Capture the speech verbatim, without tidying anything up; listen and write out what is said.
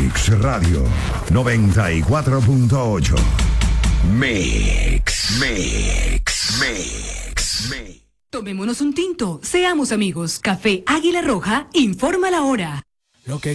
Mix Radio noventa y cuatro punto ocho. Mix, Mix, Mix, Mix. Tomémonos un tinto, seamos amigos. Café Águila Roja informa la hora. Lo que